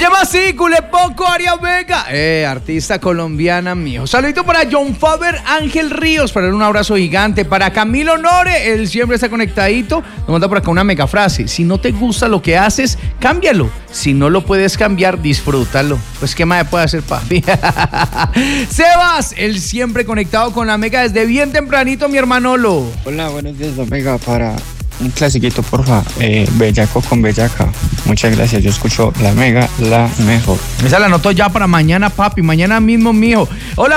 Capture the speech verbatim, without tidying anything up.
llama así, Culepoco Arias Vega, eh, artista colombiana mío. Saludito para John Faber Ángel Ríos, para darle un abrazo gigante. Para Camilo Nore, él siempre está conectadito. Nos manda por acá una mega frase: si no te gusta lo que haces, cámbialo. Si no lo puedes cambiar, disfrútalo. Pues qué más puede hacer, papi. Sebas, él siempre conectado con la mega desde bien tempranito, mi hermanolo. Hola, buenos días, Omega, para un clasiquito, porfa, eh, Bellaco con Bellaca. Muchas gracias, yo escucho la mega, la mejor. Esa la anoto ya para mañana, papi, mañana mismo, mijo. Hola.